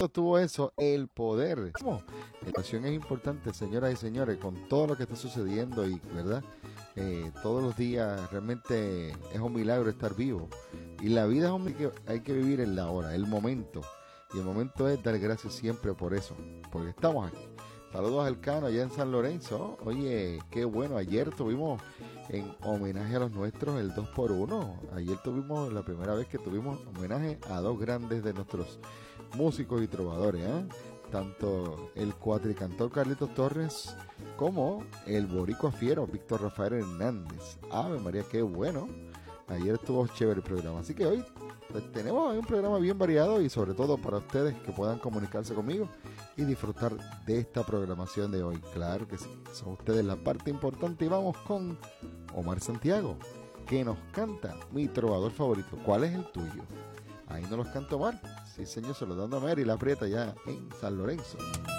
Tuvo eso, el poder. ¿Cómo? La educación es importante, señoras y señores, con todo lo que está sucediendo y, ¿verdad? Todos los días realmente es un milagro estar vivo. Y la vida es un que hay que vivir en la hora, el momento. Y el momento es dar gracias siempre por eso, porque estamos aquí. Saludos al Cano allá en San Lorenzo. Oye, qué bueno, ayer tuvimos en homenaje a los nuestros el 2x1. Ayer tuvimos la primera vez que tuvimos homenaje a dos grandes de nuestros músicos y trovadores, ¿eh? Tanto el cuatricantor Carlitos Torres como el boricua fiero Víctor Rafael Hernández. Ave María, qué bueno. Ayer estuvo chévere el programa. Así que hoy pues, tenemos un programa bien variado y sobre todo para ustedes que puedan comunicarse conmigo y disfrutar de esta programación de hoy. Claro que sí, son ustedes la parte importante y vamos con Omar Santiago, que nos canta mi trovador favorito. ¿Cuál es el tuyo? Ahí nos los canta Omar. Sí, señor, se lo dando a Mary la Prieta ya en San Lorenzo.